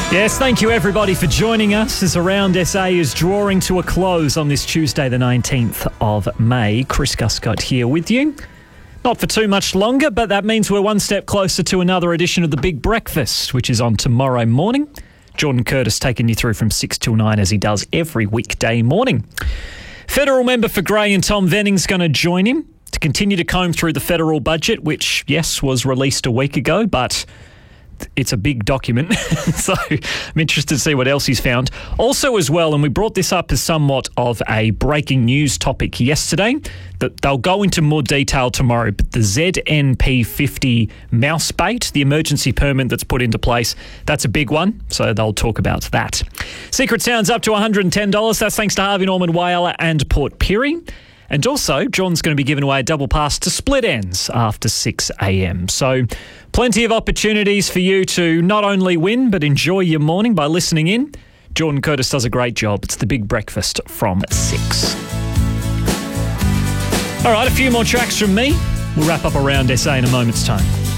Yes, thank you everybody for joining us as Around SA is drawing to a close on this Tuesday the 19th of May. Chris Guscott here with you. Not for too much longer, but that means we're one step closer to another edition of The Big Breakfast, which is on tomorrow morning. Jordan Curtis taking you through from 6 till 9 as he does every weekday morning. Federal member for Grey and Tom Venning's going to join him to continue to comb through the federal budget, which, yes, was released a week ago, but it's a big document, so I'm interested to see what else he's found. Also as well, and we brought this up as somewhat of a breaking news topic yesterday, that they'll go into more detail tomorrow, but the ZNP50 mouse bait, the emergency permit that's put into place, that's a big one, so they'll talk about that. Secret Sound's up to $110. That's thanks to Harvey Norman Whaler and Port Pirie. And also, John's going to be giving away a double pass to Split Ends after 6 a.m. So plenty of opportunities for you to not only win, but enjoy your morning by listening in. Jordan Curtis does a great job. It's The Big Breakfast from 6. All right, a few more tracks from me. We'll wrap up Around SA in a moment's time.